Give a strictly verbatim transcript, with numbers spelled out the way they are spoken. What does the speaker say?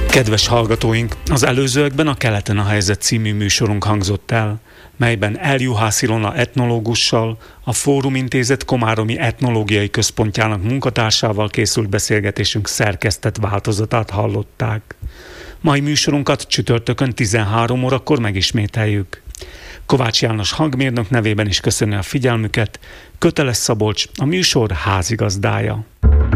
Kedves hallgatóink, az előzőekben a Keleten a helyzet című műsorunk hangzott el, melyben Eljuhász Ilona etnológussal, a Fórum Intézet Komáromi Etnológiai Központjának munkatársával készült beszélgetésünk szerkesztett változatát hallották. Mai műsorunkat csütörtökön tizenhárom órakor megismételjük. Kovács János hangmérnök nevében is köszöni a figyelmüket, Köteles Szabolcs, a műsor házigazdája.